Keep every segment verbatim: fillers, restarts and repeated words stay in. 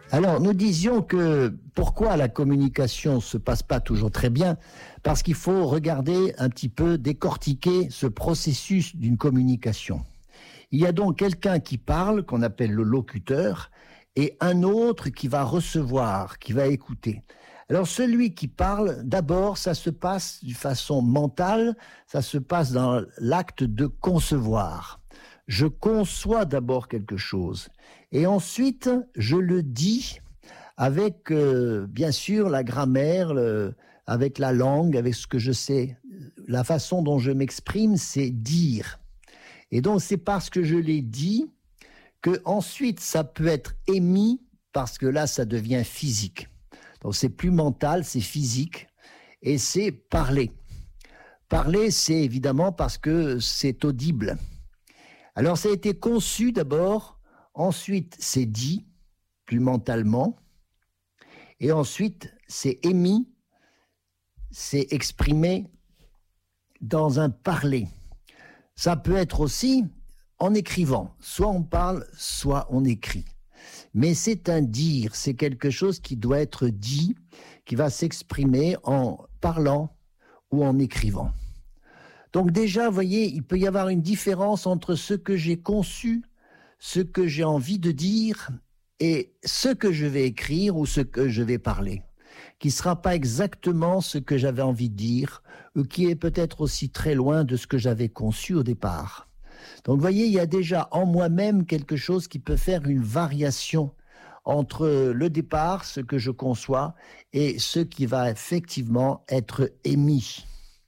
Alors, nous disions que pourquoi la communication ne se passe pas toujours très bien? Parce qu'il faut regarder un petit peu, décortiquer ce processus d'une communication. Il y a donc quelqu'un qui parle, qu'on appelle le locuteur, et un autre qui va recevoir, qui va écouter. Alors, celui qui parle, d'abord, ça se passe d'une façon mentale, ça se passe dans l'acte de concevoir. Je conçois d'abord quelque chose. Et ensuite, je le dis avec, euh, bien sûr, la grammaire, le, avec la langue, avec ce que je sais. La façon dont je m'exprime, c'est dire. Et donc, c'est parce que je l'ai dit que ensuite ça peut être émis, parce que là, ça devient physique. Donc, c'est plus mental, c'est physique, et c'est parler. Parler, c'est évidemment parce que c'est audible. Alors, ça a été conçu d'abord, ensuite c'est dit, plus mentalement, et ensuite c'est émis, c'est exprimé dans un parler. Ça peut être aussi en écrivant, soit on parle, soit on écrit. Mais c'est un dire, c'est quelque chose qui doit être dit, qui va s'exprimer en parlant ou en écrivant. Donc déjà, vous voyez, il peut y avoir une différence entre ce que j'ai conçu, ce que j'ai envie de dire et ce que je vais écrire ou ce que je vais parler, qui ne sera pas exactement ce que j'avais envie de dire ou qui est peut-être aussi très loin de ce que j'avais conçu au départ. Donc vous voyez, il y a déjà en moi-même quelque chose qui peut faire une variation entre le départ, ce que je conçois, et ce qui va effectivement être émis.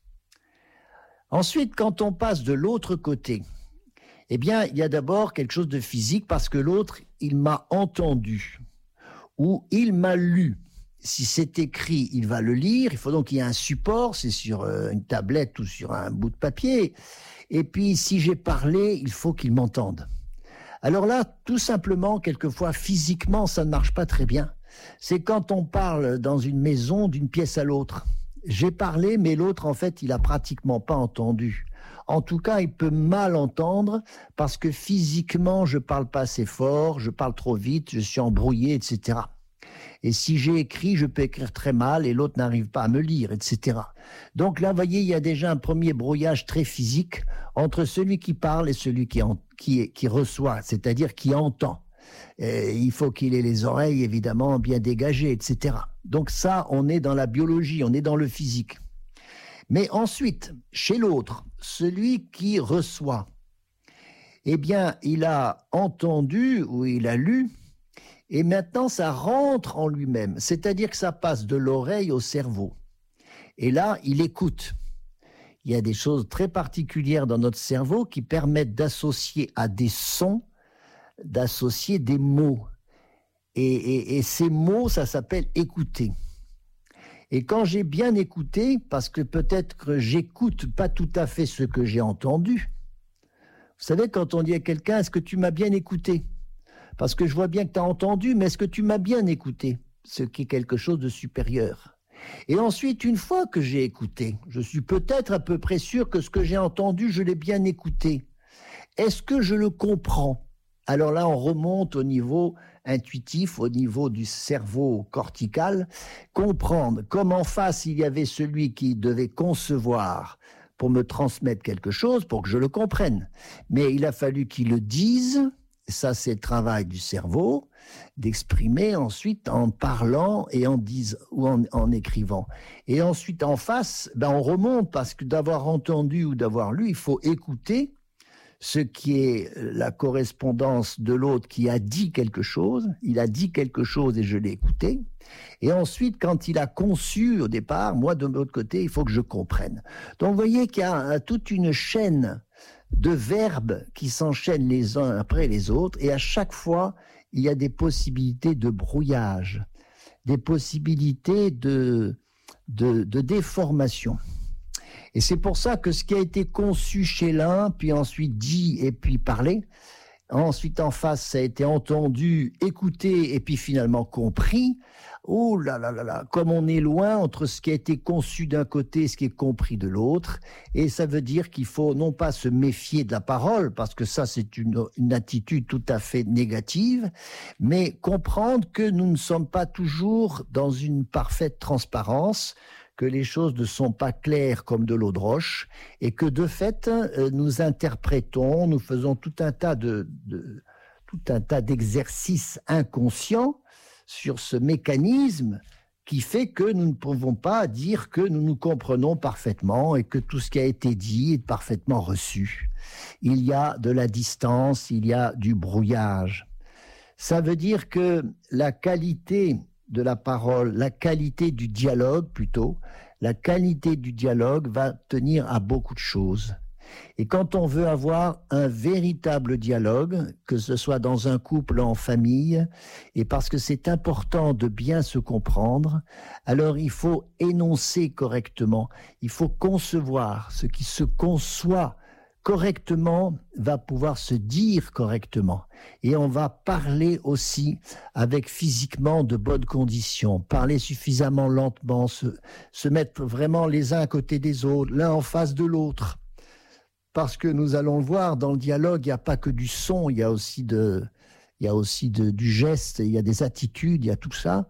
Ensuite, quand on passe de l'autre côté, eh bien, il y a d'abord quelque chose de physique parce que l'autre, il m'a entendu ou il m'a lu. Si c'est écrit, il va le lire. Il faut donc qu'il y ait un support, c'est sur une tablette ou sur un bout de papier. Et puis, si j'ai parlé, il faut qu'il m'entende. Alors là, tout simplement, quelquefois, physiquement, ça ne marche pas très bien. C'est quand on parle dans une maison d'une pièce à l'autre. J'ai parlé, mais l'autre, en fait, il a pratiquement pas entendu. En tout cas, il peut mal entendre parce que physiquement, je parle pas assez fort, je parle trop vite, je suis embrouillé, et cetera. Et si j'ai écrit, je peux écrire très mal et l'autre n'arrive pas à me lire, et cetera. Donc là, vous voyez, il y a déjà un premier brouillage très physique entre celui qui parle et celui qui, en, qui, qui reçoit, c'est-à-dire qui entend. Et il faut qu'il ait les oreilles, évidemment, bien dégagées, et cetera. Donc ça, on est dans la biologie, on est dans le physique. Mais ensuite, chez l'autre, celui qui reçoit, eh bien, il a entendu ou il a lu, et maintenant, ça rentre en lui-même. C'est-à-dire que ça passe de l'oreille au cerveau. Et là, il écoute. Il y a des choses très particulières dans notre cerveau qui permettent d'associer à des sons, d'associer des mots. Et, et, et ces mots, ça s'appelle écouter. Et quand j'ai bien écouté, parce que peut-être que j'écoute pas tout à fait ce que j'ai entendu, vous savez, quand on dit à quelqu'un, est-ce que tu m'as bien écouté? Parce que je vois bien que tu as entendu, mais est-ce que tu m'as bien écouté? Ce qui est quelque chose de supérieur. Et ensuite, une fois que j'ai écouté, je suis peut-être à peu près sûr que ce que j'ai entendu, je l'ai bien écouté. Est-ce que je le comprends? Alors là, on remonte au niveau intuitif, au niveau du cerveau cortical, comprendre comme en face, il y avait celui qui devait concevoir pour me transmettre quelque chose, pour que je le comprenne. Mais il a fallu qu'il le dise, ça c'est le travail du cerveau, d'exprimer ensuite en parlant et en disant ou en, en écrivant. Et ensuite en face, ben on remonte parce que d'avoir entendu ou d'avoir lu, il faut écouter ce qui est la correspondance de l'autre qui a dit quelque chose. Il a dit quelque chose et je l'ai écouté. Et ensuite, quand il a conçu au départ, moi de l'autre côté, il faut que je comprenne. Donc vous voyez qu'il y a toute une chaîne de verbes qui s'enchaînent les uns après les autres, et à chaque fois, il y a des possibilités de brouillage, des possibilités de, de, de déformation. Et c'est pour ça que ce qui a été conçu chez l'un, puis ensuite dit et puis parlé, ensuite en face, ça a été entendu, écouté et puis finalement compris. Oh là là là là, comme on est loin entre ce qui a été conçu d'un côté et ce qui est compris de l'autre. Et ça veut dire qu'il faut non pas se méfier de la parole, parce que ça c'est une, une attitude tout à fait négative, mais comprendre que nous ne sommes pas toujours dans une parfaite transparence, que les choses ne sont pas claires comme de l'eau de roche, et que de fait, nous interprétons, nous faisons tout un tas de, de tout un tas d'exercices inconscients sur ce mécanisme qui fait que nous ne pouvons pas dire que nous nous comprenons parfaitement et que tout ce qui a été dit est parfaitement reçu. Il y a de la distance, il y a du brouillage. Ça veut dire que la qualité de la parole, la qualité du dialogue plutôt, la qualité du dialogue va tenir à beaucoup de choses. Et quand on veut avoir un véritable dialogue, que ce soit dans un couple, en famille, et parce que c'est important de bien se comprendre, alors il faut énoncer correctement, il faut concevoir. Ce qui se conçoit correctement va pouvoir se dire correctement. Et on va parler aussi avec physiquement de bonnes conditions, parler suffisamment lentement, se, se mettre vraiment les uns à côté des autres, l'un en face de l'autre. Parce que nous allons le voir, dans le dialogue, il n'y a pas que du son, il y a aussi, de, il y a aussi de, du geste, il y a des attitudes, il y a tout ça,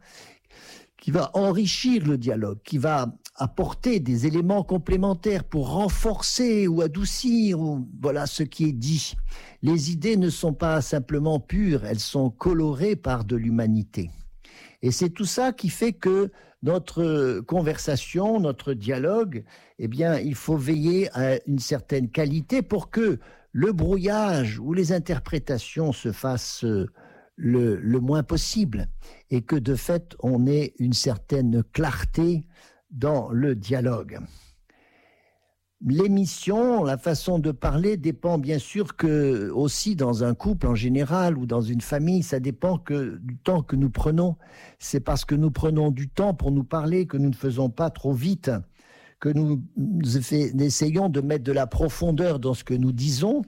qui va enrichir le dialogue, qui va apporter des éléments complémentaires pour renforcer ou adoucir ou, voilà, ce qui est dit. Les idées ne sont pas simplement pures, elles sont colorées par de l'humanité. Et c'est tout ça qui fait que notre conversation, notre dialogue, eh bien, il faut veiller à une certaine qualité pour que le brouillage ou les interprétations se fassent le, le moins possible et que de fait, on ait une certaine clarté dans le dialogue. L'émission, la façon de parler dépend bien sûr que aussi dans un couple en général ou dans une famille, ça dépend que du temps que nous prenons. C'est parce que nous prenons du temps pour nous parler que nous ne faisons pas trop vite, que nous, nous essayons de mettre de la profondeur dans ce que nous disons.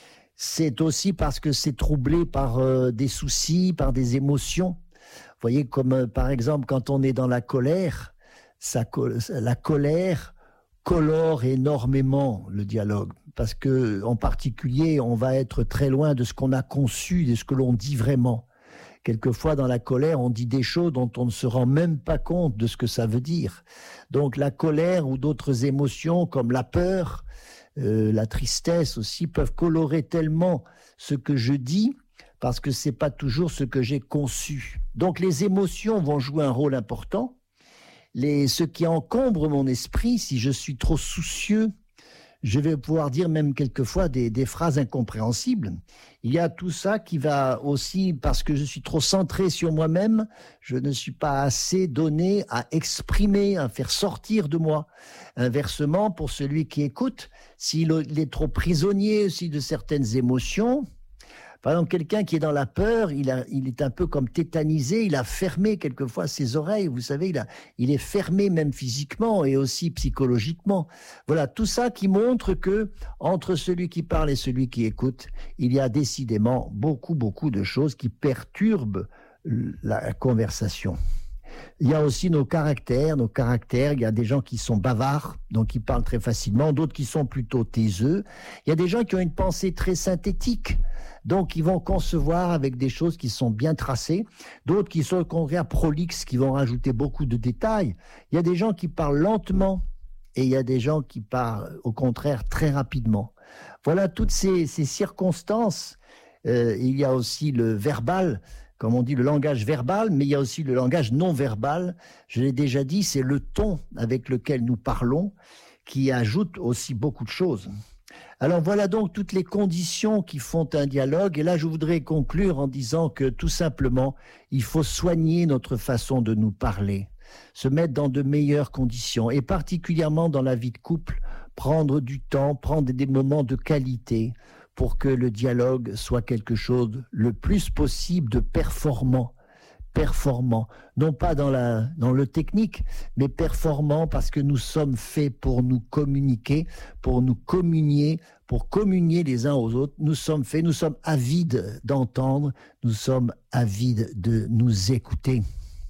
C'est aussi parce que c'est troublé par euh, des soucis, par des émotions. Vous voyez, comme euh, par exemple quand on est dans la colère, ça, la colère colore énormément le dialogue, parce que en particulier, on va être très loin de ce qu'on a conçu, de ce que l'on dit vraiment. Quelquefois, dans la colère, on dit des choses dont on ne se rend même pas compte de ce que ça veut dire. Donc, la colère ou d'autres émotions comme la peur, euh, la tristesse aussi, peuvent colorer tellement ce que je dis, parce que c'est pas toujours ce que j'ai conçu. Donc, les émotions vont jouer un rôle important. Les, ce qui encombre mon esprit, si je suis trop soucieux, je vais pouvoir dire même quelquefois des, des phrases incompréhensibles. Il y a tout ça qui va aussi, parce que je suis trop centré sur moi-même, je ne suis pas assez donné à exprimer, à faire sortir de moi. Inversement, pour celui qui écoute, s'il est trop prisonnier aussi de certaines émotions, par exemple, quelqu'un qui est dans la peur, il, a, il est un peu comme tétanisé, il a fermé quelquefois ses oreilles, vous savez, il, a, il est fermé même physiquement et aussi psychologiquement. Voilà, tout ça qui montre que entre celui qui parle et celui qui écoute, il y a décidément beaucoup, beaucoup de choses qui perturbent la conversation. Il y a aussi nos caractères, nos caractères, il y a des gens qui sont bavards, donc ils parlent très facilement, d'autres qui sont plutôt taiseux. Il y a des gens qui ont une pensée très synthétique, donc ils vont concevoir avec des choses qui sont bien tracées, d'autres qui sont au contraire prolixes, qui vont rajouter beaucoup de détails. Il y a des gens qui parlent lentement et il y a des gens qui parlent au contraire très rapidement. Voilà toutes ces, ces circonstances. Euh, il y a aussi le verbal, comme on dit, le langage verbal, mais il y a aussi le langage non verbal. Je l'ai déjà dit, c'est le ton avec lequel nous parlons qui ajoute aussi beaucoup de choses. Alors voilà donc toutes les conditions qui font un dialogue. Et là, je voudrais conclure en disant que tout simplement, il faut soigner notre façon de nous parler, se mettre dans de meilleures conditions et particulièrement dans la vie de couple, prendre du temps, prendre des moments de qualité pour que le dialogue soit quelque chose le plus possible de performant. performants, non pas dans, la, dans le technique, mais performants parce que nous sommes faits pour nous communiquer, pour nous communier, pour communier les uns aux autres. Nous sommes faits, nous sommes avides d'entendre, nous sommes avides de nous écouter.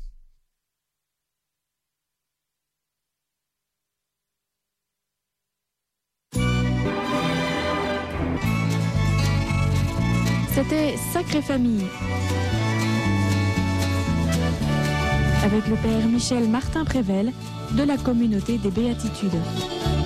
C'était Sacrée Famille, avec le père Michel Martin-Prével de la communauté des Béatitudes.